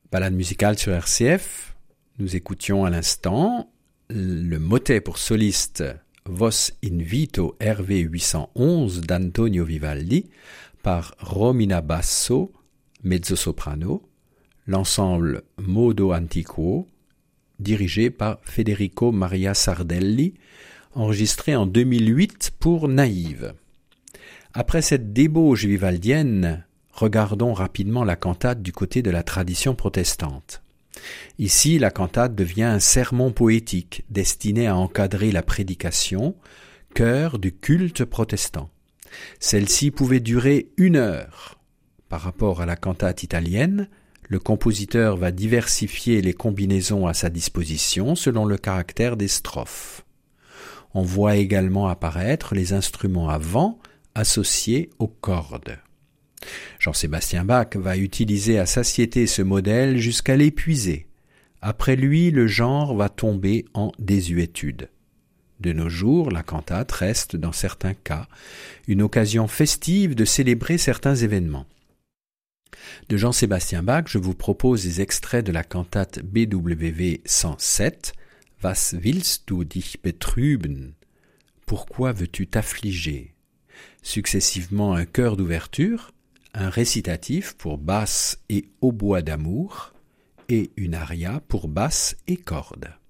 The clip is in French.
Balade musicale sur RCF. Nous écoutions à l'instant le motet pour soliste Vos Invito RV 811 d'Antonio Vivaldi par Romina Basso, mezzo-soprano, l'ensemble Modo Antiquo, dirigé par Federico Maria Sardelli, enregistré en 2008 pour Naïve. Après cette débauche vivaldienne, regardons rapidement la cantate du côté de la tradition protestante. Ici, la cantate devient un sermon poétique destiné à encadrer la prédication, cœur du culte protestant. Celle-ci pouvait durer 1 heure. Par rapport à la cantate italienne, le compositeur va diversifier les combinaisons à sa disposition selon le caractère des strophes. On voit également apparaître les instruments à vent associés aux cordes. Jean-Sébastien Bach va utiliser à satiété ce modèle jusqu'à l'épuiser. Après lui, le genre va tomber en désuétude. De nos jours, la cantate reste, dans certains cas, une occasion festive de célébrer certains événements. De Jean-Sébastien Bach, je vous propose des extraits de la cantate BWV 107, Was willst du dich betrüben? Pourquoi veux-tu t'affliger? Successivement un chœur d'ouverture, un récitatif pour basse et hautbois d'amour, et une aria pour basse et cordes.